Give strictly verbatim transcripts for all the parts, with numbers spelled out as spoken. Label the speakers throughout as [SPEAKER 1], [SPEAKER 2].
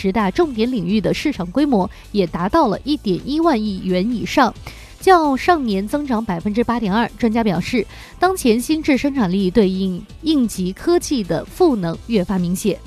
[SPEAKER 1] 十大重点领域的市场规模也达到了一点一万亿元以上，较上年增长百分之八点二。专家表示，当前新质生产力对应应急科技的赋能越发明显。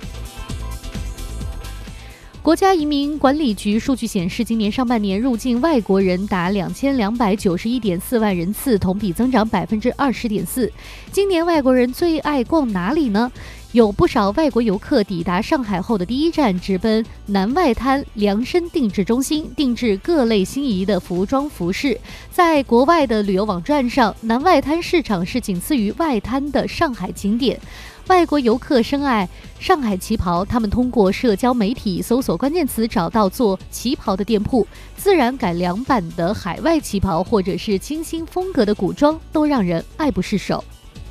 [SPEAKER 1] 国家移民管理局数据显示，今年上半年入境外国人达两千两百九十一点四万人次，同比增长百分之二十点四。今年外国人最爱逛哪里呢？有不少外国游客抵达上海后的第一站直奔南外滩量身定制中心，定制各类心仪的服装服饰。在国外的旅游网站上，南外滩市场是仅次于外滩的上海景点。外国游客深爱上海旗袍，他们通过社交媒体搜索关键词，找到做旗袍的店铺，自然改良版的海外旗袍，或者是清新风格的古装，都让人爱不释手。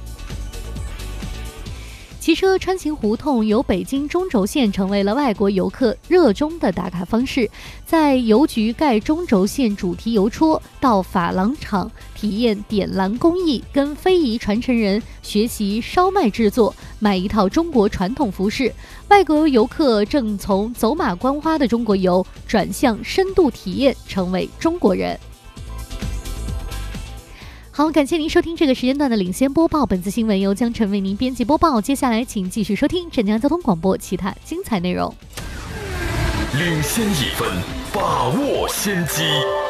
[SPEAKER 1] 骑车穿行胡同由北京中轴线成为了外国游客热衷的打卡方式。在邮局盖中轴线主题邮戳，到珐琅厂体验点蓝工艺，跟非遗传承人学习烧麦制作，买一套中国传统服饰。外国游客正从走马观花的中国游转向深度体验，成为中国人。好，感谢您收听这个时间段的领先播报，本次新闻由江晨为您编辑播报。接下来请继续收听镇江交通广播其他精彩内容。
[SPEAKER 2] 领先一分，把握先机。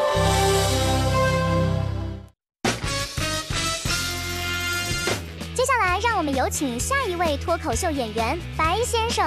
[SPEAKER 3] 接下来让我们有请下一位脱口秀演员白先生。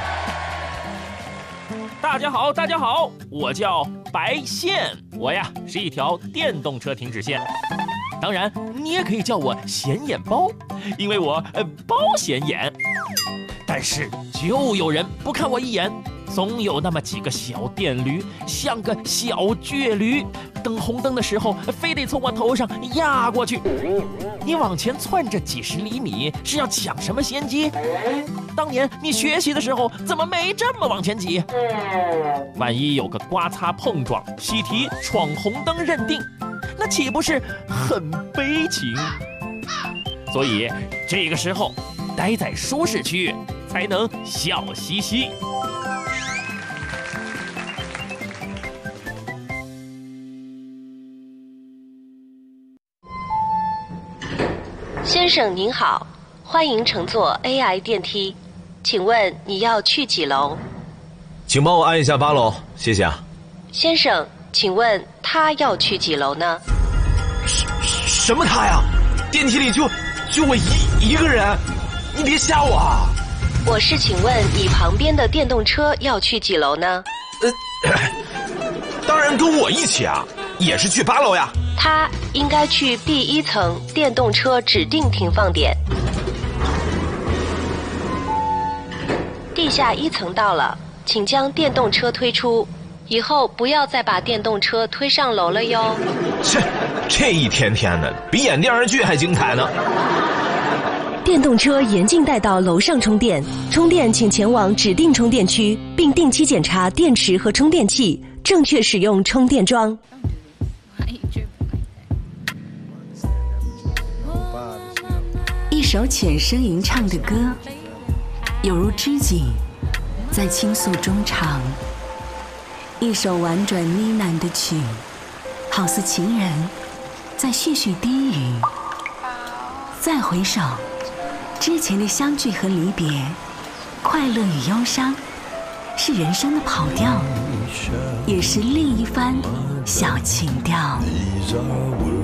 [SPEAKER 4] 大家好，大家好，我叫白线，我呀是一条电动车停止线。当然，你也可以叫我显眼包，因为我呃包显眼。但是就有人不看我一眼，总有那么几个小电驴，像个小倔驴，等红灯的时候非得从我头上压过去。你往前窜着几十厘米，是要抢什么先机？当年你学习的时候怎么没这么往前挤？万一有个刮擦碰撞，喜提闯红灯认定，那岂不是很悲情？所以这个时候待在舒适区才能笑嘻嘻。
[SPEAKER 5] 先生您好，欢迎乘坐 A I 电梯，请问你要去几楼？
[SPEAKER 6] 请帮我按一下八楼，谢谢啊。
[SPEAKER 5] 先生，请问他要去几楼呢？
[SPEAKER 6] 什什么他呀？电梯里就就我一一个人，你别吓我啊！
[SPEAKER 5] 我是请问你旁边的电动车要去几楼呢？
[SPEAKER 6] 呃，当然跟我一起啊，也是去八楼呀。
[SPEAKER 5] 他应该去 B 一层电动车指定停放点。地下一层到了，请将电动车推出，以后不要再把电动车推上楼了哟。
[SPEAKER 6] 切，这一天天的比演电视剧还精彩呢。
[SPEAKER 7] 电动车严禁带到楼上充电，充电请前往指定充电区，并定期检查电池和充电器，正确使用充电桩。
[SPEAKER 8] 一首浅声吟唱的歌，有如织锦，在倾诉中长；一首婉转呢喃的曲，好似情人在絮絮低语。再回首，之前的相聚和离别，快乐与忧伤，是人生的跑调，也是另一番小情调。